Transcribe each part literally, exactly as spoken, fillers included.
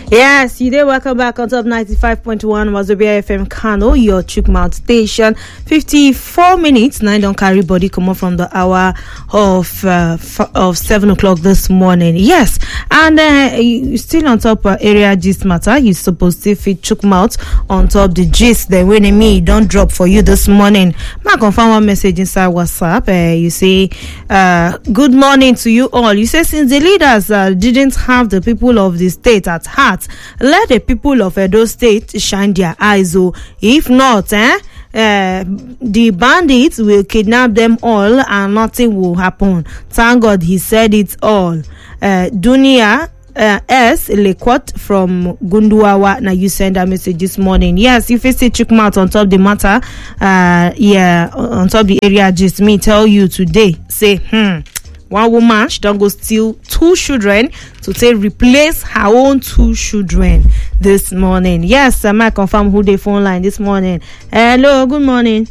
Yes, you did. Welcome back on top ninety-five point one Wazobia F M Kano, your Chukmouth station. fifty-four minutes, nine don't carry body come up from the hour of uh, f- of seven o'clock this morning. Yes, and uh, you still on top uh, area gist matter. You supposed to fit Chukmouth on top the gist. Then when me don't drop for you this morning. I confirm one message inside WhatsApp. Uh, you say, uh, good morning to you all. You say since the leaders uh, didn't have the people of the state at heart, let the people of Edo State shine their eyes. Oh, if not, eh, uh, the bandits will kidnap them all and nothing will happen. Thank God he said it all. Uh, Dunia uh, S. Lekwot from Gunduawa. Now you send a message this morning. Yes, if you see Chukmouth on top the matter, uh, yeah, on top the area, just me tell you today, say, hmm. One woman, she don't go steal two children to say replace her own two children this morning. Yes, I might confirm who they phone line this morning. Hello, good morning.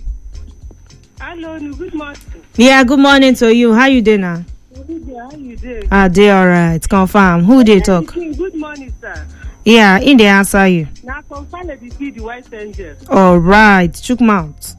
Hello, good morning. Yeah, good morning to you. How you doing now? How you doing? Ah, they all right. Confirm. Who they talk? Good morning, sir. Yeah, in the answer you. Now confirm that you see the white angel. All right, Chukmouth.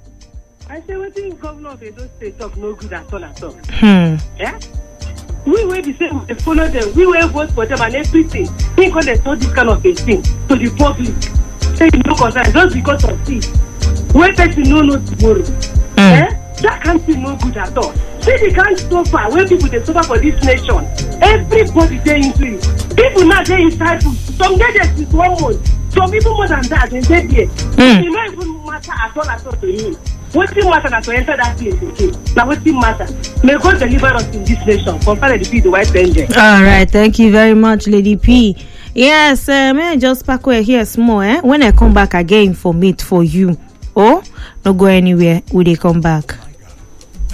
I say, what do you governor of Edo State talk no good at all at all? Hmm. Yeah? We will be saying we follow them, we will vote for them and everything. Think when they told this kind of a thing to the public. Say you no concern just because of this. When person no know tomorrow. Mm. Eh? That can't be no good at all. See the kind suffer when people they suffer for this nation. Everybody they into it. People now they inside food. Some get this is one month. Some people more than that they say there. Mm. It not even matter at all at all to you. What thing matter that to enter that place again? Now what thing matter? May God deliver us in this nation. Compare the the white angel. All right, thank you very much, Lady P. Yes, uh, may I just pack away here small, eh? When I come back again for meet for you. Oh, no go anywhere. Will they come back?